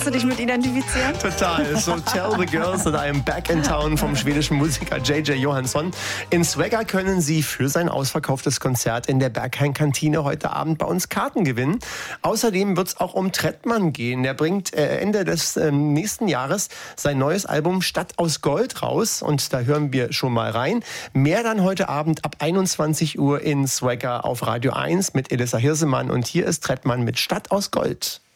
du dich mit identifizieren? Total. So Tell the Girls that I am back in town vom schwedischen Musiker JJ Johansson. In Swagger können Sie für sein ausverkauftes Konzert in der Berghain-Kantine heute Abend bei uns Karten gewinnen. Außerdem wird es auch um Trettmann gehen. Der bringt Ende des nächsten Jahres sein neues Album Stadt aus Gold raus. Und da hören wir schon mal rein. Mehr dann heute Abend ab 21 Uhr in Swagger auf Radio 1 mit Elissa Hirsemann. Und hier ist Trettmann mit Stadt aus Gold.